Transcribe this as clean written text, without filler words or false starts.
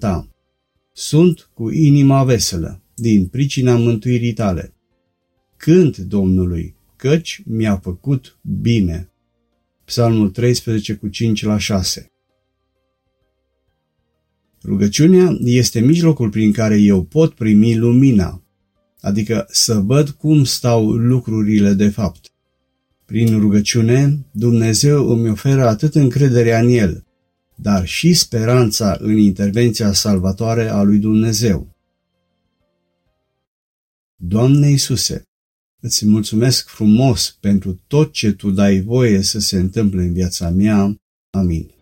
ta. Sunt cu inima veselă, din pricina mântuirii tale. Cânt Domnului, căci mi-a făcut bine. Psalmul 13 cu 5-6. Rugăciunea este mijlocul prin care eu pot primi lumina, adică să văd cum stau lucrurile de fapt. Prin rugăciune, Dumnezeu îmi oferă atât încrederea în El, dar și speranța în intervenția salvatoare a lui Dumnezeu. Doamne Iisuse, îți mulțumesc frumos pentru tot ce Tu dai voie să se întâmple în viața mea. Amin.